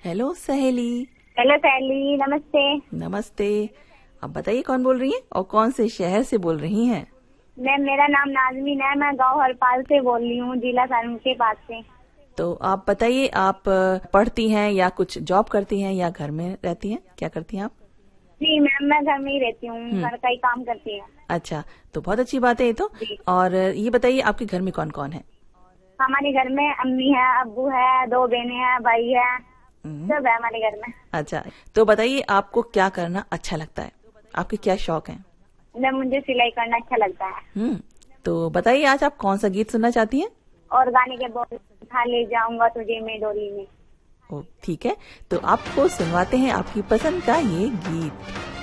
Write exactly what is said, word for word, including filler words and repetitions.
Hello सहेली। Hello सहेली, नमस्ते। नमस्ते। अब बताइए कौन बोल रही हैं और कौन से शहर से बोल रही हैं? मैं मेरा नाम नाजमीन है, मैं गांव हरपाल से बोल रही हूँ, जिला सारण के पास से। तो आप बताइए, आप पढ़ती हैं या कुछ जॉब करती हैं या घर में रहती हैं? क्या करती हैं आप? जी मैम, मैं घर में ही रहती हूँ, घर का ही काम करती हूँ। अच्छा, तो बहुत अच्छी बात है ये तो। और ये बताइए आपके घर में कौन कौन है? हमारे घर में अम्मी है, अब्बू है, दो बहनें हैं, भाई है, सब है हमारे घर में। अच्छा, तो बताइए आपको क्या करना अच्छा लगता है? आपके क्या शौक हैं? मैं मुझे सिलाई करना अच्छा लगता है। हम्म तो बताइए आज आप कौन सा गीत सुनना चाहती हैं? और गाने के बोल उठा ले जाऊंगा तुझे मैं डोली में। ओ ठीक है, तो आपको सुनवाते हैं आपकी पसंद का ये गीत।